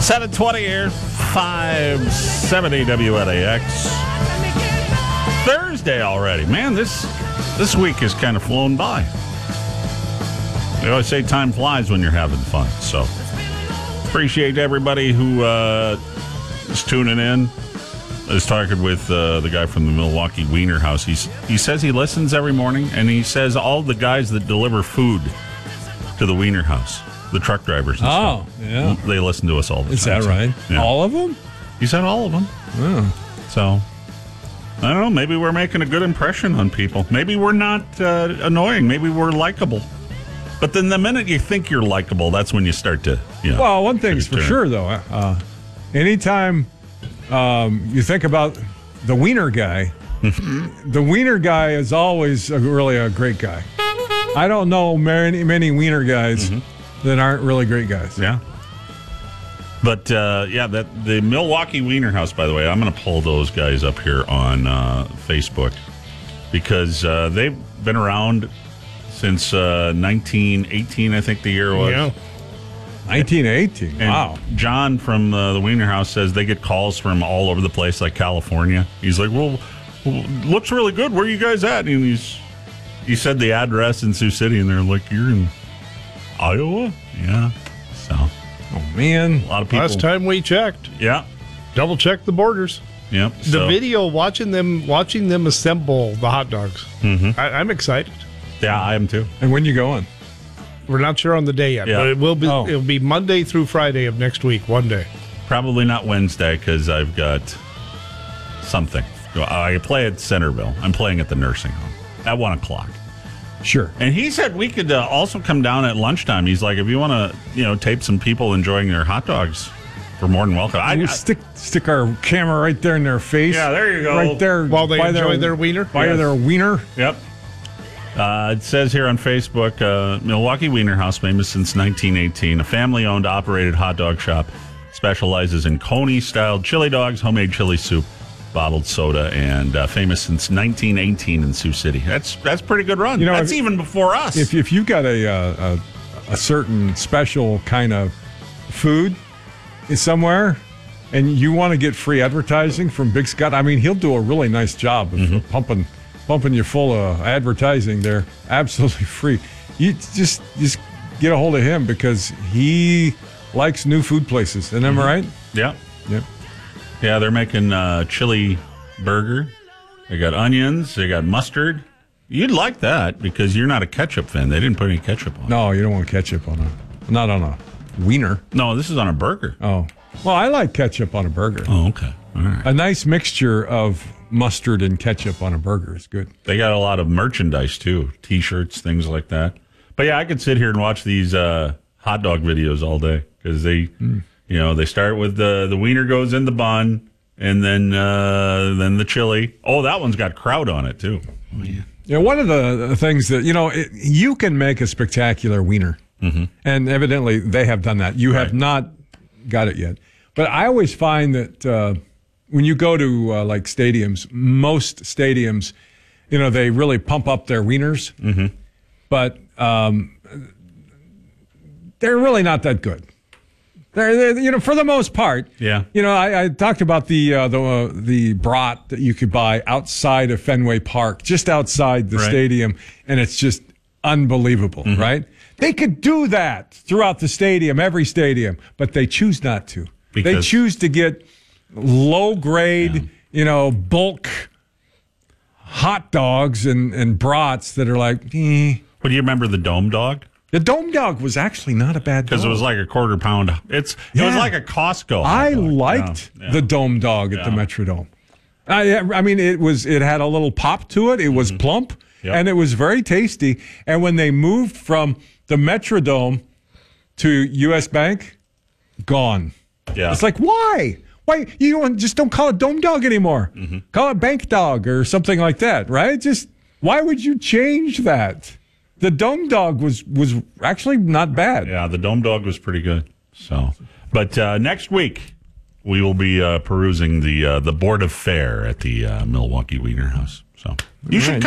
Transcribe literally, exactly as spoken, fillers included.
seven twenty here, five seventy W N A X. Thursday already. Man, this this week has kind of flown by. They always say time flies when you're having fun. So appreciate everybody who uh, is tuning in. I was talking with uh, the guy from the Milwaukee Wiener House. He's, he says he listens every morning, and he says all the guys that deliver food to the Wiener House, the truck drivers and oh, stuff, yeah. they listen to us all the Is time. Is that right? Yeah. All of them? He said all of them. Oh. So, I don't know. Maybe we're making a good impression on people. Maybe we're not uh, annoying. Maybe we're likable. But then the minute you think you're likable, that's when you start to, you know. Well, one thing's for sure, though. Uh, anytime um, you think about the Wiener guy, the Wiener guy is always a, really a great guy. I don't know many, many Wiener guys mm-hmm. that aren't really great guys. Yeah. But, uh, yeah, that the Milwaukee Wiener House, by the way, I'm going to pull those guys up here on uh, Facebook because uh, they've been around since uh, nineteen eighteen, I think the year was. Yeah. nineteen eighteen, and wow. John from uh, the Wiener House says they get calls from all over the place, like California. He's like, well, well looks really good. Where are you guys at? And he's, he said the address in Sioux City, and they're like, you're in Iowa? Yeah. So. Oh, man. A lot of people. Last time we checked. Yeah. Double check the borders. Yep. The so. video, watching them watching them assemble the hot dogs. Mm-hmm. I, I'm excited. Yeah, I am too. And when you going? We're not sure on the day yet, yeah. but it will be. Oh. It'll be Monday through Friday of next week, one day. Probably not Wednesday because I've got something. I play at Centerville. I'm playing at the nursing home at one o'clock. Sure. And he said we could uh, also come down at lunchtime. He's like, if you want to, you know, tape some people enjoying their hot dogs, we're more than welcome. I, I I stick stick our camera right there in their face. Yeah, there you go. Right there. While they by enjoy their, their wiener? By Yes. their wiener. Yep. Uh, it says here on Facebook, uh, Milwaukee Wiener House, famous since nineteen eighteen, a family-owned, operated hot dog shop, specializes in Coney-style chili dogs, homemade chili soup, bottled soda, and uh, famous since nineteen eighteen in Sioux City. That's that's pretty good run. You know, that's if, even before us. If if you've got a a, a certain special kind of food somewhere, and you want to get free advertising from Big Scott, I mean, he'll do a really nice job of mm-hmm. pumping. Pumping you full of advertising there, absolutely free. You just just get a hold of him because he likes new food places. Isn't that right? Yeah. Yep. Yeah, they're making uh, chili burger. They got onions. They got mustard. You'd like that because you're not a ketchup fan. They didn't put any ketchup on it. No, you don't want ketchup on a, not on a wiener. No, this is on a burger. Oh. Well, I like ketchup on a burger. Oh, okay. All right. A nice mixture of mustard and ketchup on a burger is good. They got a lot of merchandise, too. T-shirts, things like that. But, yeah, I could sit here and watch these uh, hot dog videos all day because they, mm. you know, they start with the, the wiener goes in the bun and then uh, then the chili. Oh, that one's got kraut on it, too. Oh, yeah. Yeah, one of the, the things that, you know, it, you can make a spectacular wiener. Mm-hmm. And evidently they have done that. You have right. not got it yet. But I always find that uh, when you go to uh, like stadiums, most stadiums, you know, they really pump up their wieners, mm-hmm. but um, they're really not that good. They're, they're, you know, for the most part. Yeah. You know, I, I talked about the uh, the uh, the brat that you could buy outside of Fenway Park, just outside the right. stadium, and it's just unbelievable, mm-hmm. right? They could do that throughout the stadium, every stadium, but they choose not to. Because, they choose to get low grade, yeah. you know, bulk hot dogs and, and brats that are like, eh. Well, do you remember the Dome Dog? The Dome Dog was actually not a bad dog. Because it was like a quarter pound. It's, yeah. It was like a Costco. I liked yeah. the Dome Dog at yeah. the Metrodome. I, I mean, it was it had a little pop to it. It was mm-hmm. plump, yep. and it was very tasty. And when they moved from the Metrodome to U S Bank, gone. Yeah. It's like, why? Why you don't, just don't call it Dome Dog anymore? Mm-hmm. Call it Bank Dog or something like that, right? Just why would you change that? The Dome Dog was was actually not bad. Yeah, the Dome Dog was pretty good. So, but uh, next week we will be uh, perusing the uh, the Board of Fare at the uh, Milwaukee Wiener House. So you All should. Right.